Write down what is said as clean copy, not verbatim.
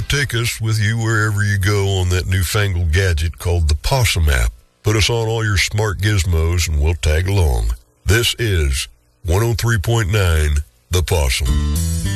take us with you wherever you go on that newfangled gadget called the Possum app. Put us on all your smart gizmos and we'll tag along. This is 103.9 The Possum.